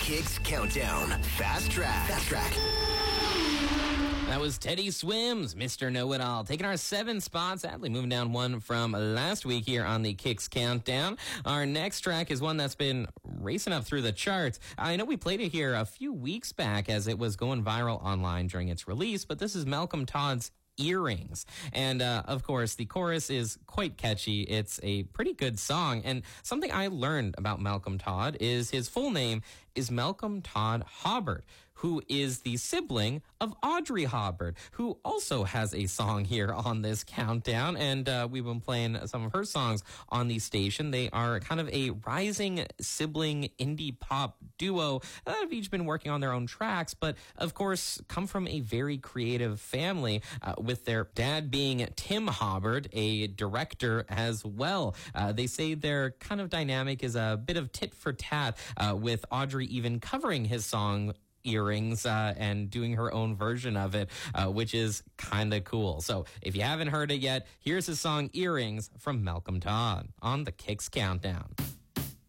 Kicks Countdown. Fast Track. That was Teddy Swims, Mr. Know-It-All, taking our 7 spots, sadly moving down one from last week here on the Kicks Countdown. Our next track is one that's been racing up through the charts. I know we played it here a few weeks back as it was going viral online during its release, but this is Malcolm Todd's Earrings. And of course, the chorus is quite catchy. It's a pretty good song. And something I learned about Malcolm Todd is his full name is Malcolm Todd Hobbart, who is the sibling of Audrey Hobbart, who also has a song here on this countdown. And we've been playing some of her songs on the station. They are kind of a rising sibling indie pop duo that have each been working on their own tracks, but of course come from a very creative family, with their dad being Tim Hobbart, a director as well. They say their kind of dynamic is a bit of tit for tat, with Audrey even covering his song Earrings and doing her own version of it, which is kind of cool. So if you haven't heard it yet, here's his song Earrings from Malcolm Todd on the Kicks Countdown.